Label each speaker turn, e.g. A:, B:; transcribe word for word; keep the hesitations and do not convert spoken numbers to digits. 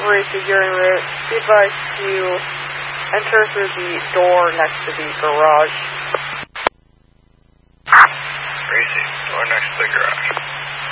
A: Racy, you're en route. Be advised to enter through the door next to the garage.
B: Racy, door next to the garage.